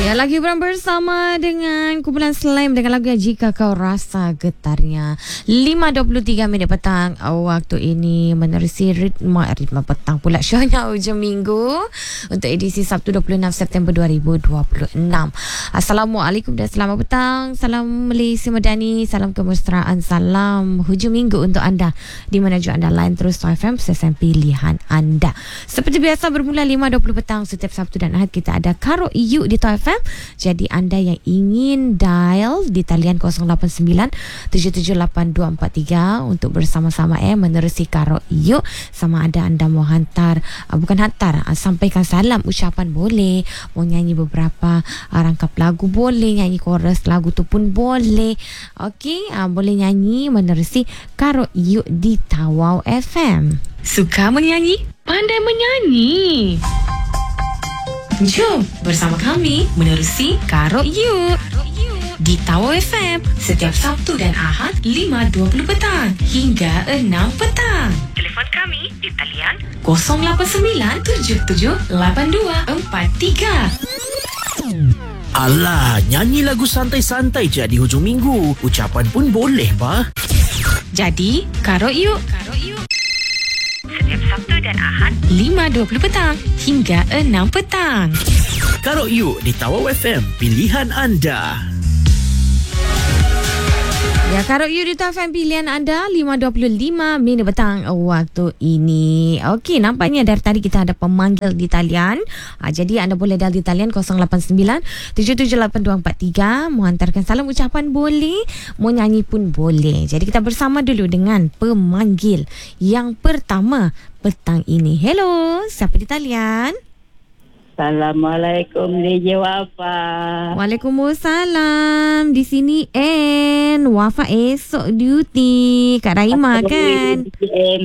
Ya, lagi bersama dengan kumpulan Slam dengan lagu yang Jika Kau Rasa Getarnya. 5.23 minit petang waktu ini menerusi ritma petang pula syahnya hujung minggu untuk edisi Sabtu 26 September 2026. Assalamualaikum dan selamat petang. Salam Malaysia Madani, salam kemesraan, salam hujung minggu untuk anda di mana juga anda lain terus FM stesen pilihan anda. Seperti biasa bermula 5.20 petang setiap Sabtu dan Ahad kita ada Karo Iyu di FM. Jadi anda yang ingin dial di talian 089-778243 untuk bersama-sama menerusi Karo Iyu. Sama ada anda mau hantar, bukan hantar, sampaikan salam, ucapan boleh, mau nyanyi beberapa rangkap lagu boleh, nyanyi chorus lagu tu pun boleh. Okey, boleh nyanyi menerusi Karo Iyu di Tawau FM. Suka menyanyi? Pandai menyanyi. Jom bersama kami menerusi Karo Iyu di Tawau FM setiap Sabtu dan Ahad 5.20 petang hingga 6 petang. Telefon kami di talian 089-778243. Alah, nyanyi lagu santai-santai je di hujung minggu. Ucapan pun boleh, bah. Jadi, Karo Iyu setiap Sabtu dan Ahad 5.20 petang hingga 6 petang. Karo Iyu di Tawau FM, pilihan anda. Ya, Karo Iyu di FM pilihan anda 5.25 minit petang waktu ini. Okey, nampaknya dari tadi kita ada pemanggil di talian. Jadi anda boleh dial di talian 089-778243. Mau hantarkan salam ucapan boleh, mau nyanyi pun boleh. Jadi kita bersama dulu dengan pemanggil yang pertama petang ini. Hello, siapa di talian? Assalamualaikum, DJ Wafa. Waalaikumsalam. Di sini Wafa esok duty. Kak Raima kan?